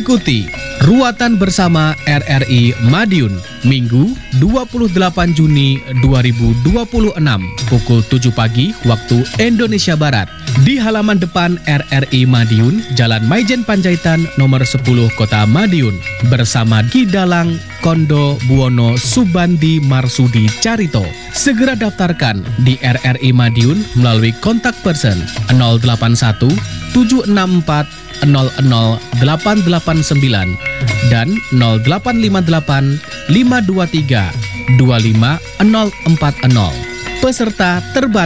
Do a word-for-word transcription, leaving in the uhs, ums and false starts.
Ikuti Ruatan Bersama R R I Madiun, Minggu dua puluh delapan Juni dua ribu dua puluh enam, pukul tujuh pagi waktu Indonesia Barat, di halaman depan R R I Madiun, Jalan Maijen Panjaitan nomor sepuluh, Kota Madiun, bersama Gidalang Kondo Buwono Subandi Marsudi Carito. Segera daftarkan di R R I Madiun melalui kontak person nol delapan satu tujuh enam empat nol nol delapan delapan sembilan dan nol delapan lima delapan lima dua tiga dua lima nol empat nol. Peserta terbatas.